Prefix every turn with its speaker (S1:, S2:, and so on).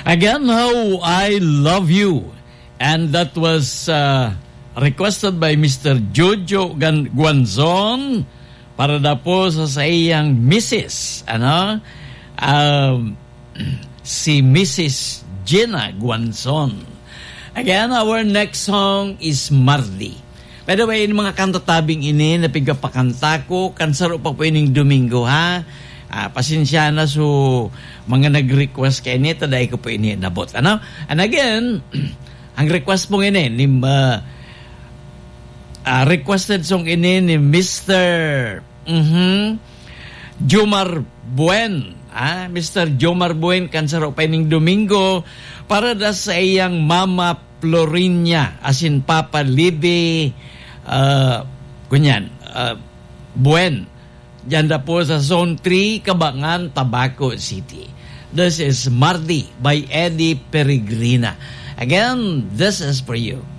S1: Again, How I Love You. And that was requested by Mr. Jojo Guanzon para na po sa iyang Mrs. Si Mrs. Gina Guanzon. Again, our next song is Mardi. By the way, mga kantatabing ini, napigapakanta ko, kansaro pa po ining Domingo, ha? Pasensya na so mga nag-request kay ini, taday ko po ini nabot. And again, ang request po ini, requested song ini ni Mr. Jomar Buen. Mr. Jomar Buen, kansaro pa ining Domingo, para da sa iyang Mama Florinia, asin Papa Libby, Buen. Diyan na po sa Zone 3, Kabangan, Tabaco City. This is Mardi by Eddie Peregrina. Again, this is for you.